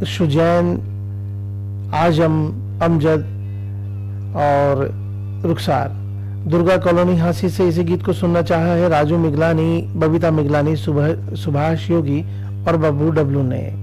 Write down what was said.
शुजैन, आजम, अमजद और रुखसार। दुर्गा कॉलोनी हांसी से इसी गीत को सुनना चाहा है राजू मिगलानी, बबीता मिगलानी, सुभाष योगी और बब्बू डब्लू ने।